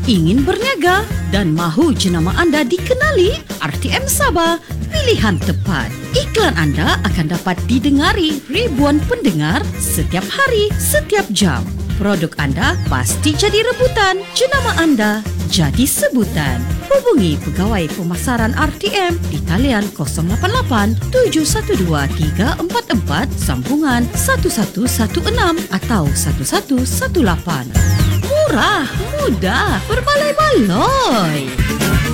Ingin berniaga dan mahu jenama anda dikenali? RTM Sabah, pilihan tepat. Iklan anda akan dapat didengari ribuan pendengar setiap hari, setiap jam. Produk anda pasti jadi rebutan, jenama anda jadi sebutan. Hubungi Pegawai Pemasaran RTM di talian 088 712 344 sambungan 1116 atau 1118. Murah, mudah, berbaloi-baloi.